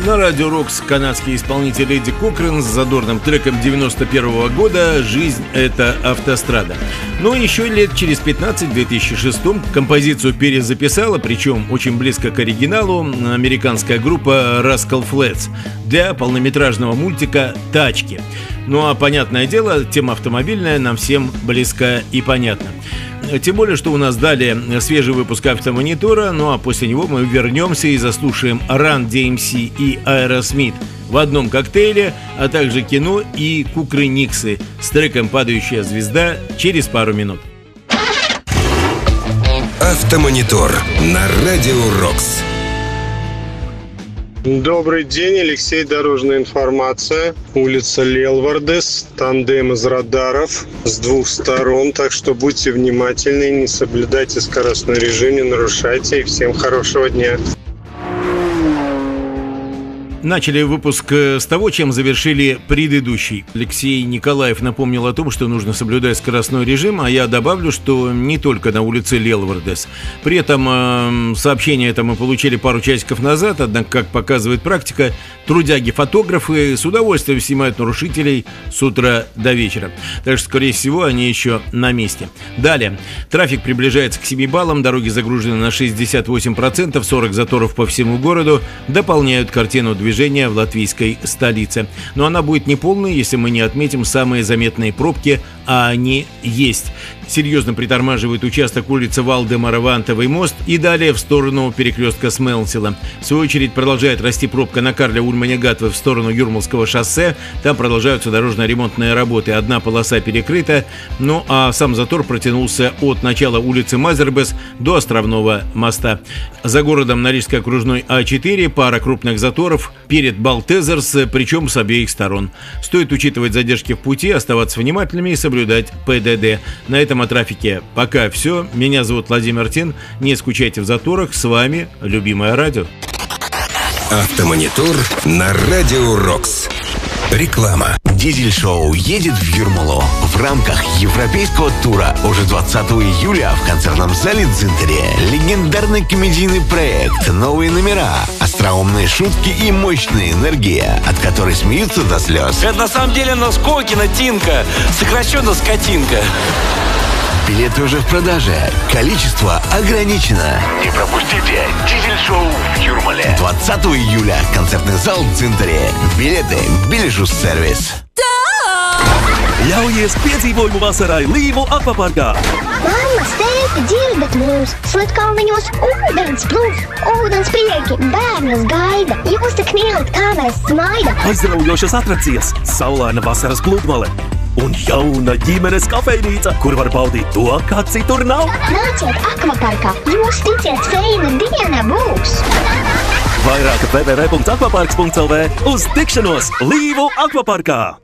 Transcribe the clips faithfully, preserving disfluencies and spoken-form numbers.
На радио Рокс канадский исполнитель Эдди Кокрен с задорным треком девяносто первого года «Жизнь – это автострада». Но еще лет через пятнадцать, в две тысячи шестом, композицию перезаписала, причем очень близко к оригиналу, американская группа Rascal Flatts для полнометражного мультика «Тачки». Ну а понятное дело, тема автомобильная нам всем близка и понятна. Тем более, что у нас далее свежий выпуск «Автомонитора», ну а после него мы вернемся и заслушаем Run ди эм си и Aerosmith в одном коктейле, а также кино и кукрыниксы с треком «Падающая звезда» через пару минут. «Автомонитор» на радио Рокс. Добрый день, Алексей, дорожная информация. Улица Лелвардес, тандем из радаров с двух сторон, так что будьте внимательны, не соблюдайте скоростной режим, не нарушайте, и всем хорошего дня. Начали выпуск с того, чем завершили предыдущий. Алексей Николаев напомнил о том, что нужно соблюдать скоростной режим, а я добавлю, что не только на улице Лелвардес. При этом э, сообщение это мы получили пару часиков назад, однако, как показывает практика, трудяги-фотографы с удовольствием снимают нарушителей с утра до вечера. Так что, скорее всего, они еще на месте. Далее. Трафик приближается к семи баллам, дороги загружены на шестьдесят восемь процентов, сорок заторов по всему городу, дополняют картину движения в латвийской столице. Но она будет неполной, если мы не отметим самые заметные пробки, а они есть. Серьезно притормаживает участок улицы Валдемара-Вантовый мост и далее в сторону перекрестка Смелсила. В свою очередь продолжает расти пробка на Карля Ульмане-Гатве в сторону Юрмалского шоссе. Там продолжаются дорожно-ремонтные работы. Одна полоса перекрыта, ну а сам затор протянулся от начала улицы Мазербес до Островного моста. За городом на Рижской окружной А четыре пара крупных заторов перед Балтезерс, причем с обеих сторон. Стоит учитывать задержки в пути, оставаться внимательными и соблюдать ПДД. На этом о трафике пока все. Меня зовут Владимир Тин. Не скучайте в заторах. С вами любимое радио. Автомонитор на радио Рокс. Реклама. Дизель-шоу едет в Юрмалу в рамках европейского тура уже двадцатого июля в концертном зале Дзинтере. Легендарный комедийный проект, новые номера, остроумные шутки и мощная энергия, от которой смеются до слез. Это на самом деле Носкокина Тинка, сокращенно Скотинка. Билеты уже в продаже. Количество ограничено. Не пропустите Дизель-шоу в Юрмале. двадцатого июля. Концертный зал в Дзинтере. Билеты Biļešu сервис. Ļaujies piedzīvojumu vasarai Līvu akvaparkā. Mamma, steigti, dzirdat mūs! Slatkalniņos ūdens plūs, ūdens prieki, bērnus gaida. Jūs tik mīlat, kā mēs smaida. Aizraujošas atrakcijas, saulaina vasaras pludmale un jauna ģimenes kafejnīca, kur var baudīt to, kā citur nav. Nāciet akvaparkā, jūs ticiet, feina diena būs. Vairāk w w w punkts akvaparks punkts l v. Uz tikšanos Līvu akvaparkā!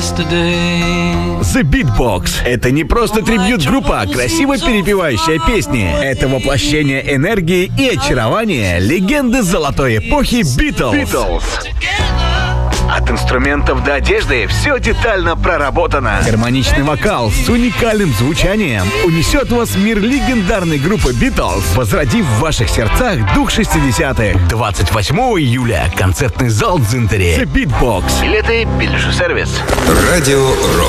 The Beatbox – это не просто трибьют-группа, красиво перепевающая песни. Это воплощение энергии и очарования легенды золотой эпохи Beatles. От инструментов до одежды все детально проработано. Гармоничный вокал с уникальным звучанием унесет вас в мир легендарной группы Beatles, возродив в ваших сердцах дух шестидесятых. двадцать восьмого июля. Концертный зал в Дзинтере. The Beatbox. Билеты Biļešu сервис. Радио Рокс.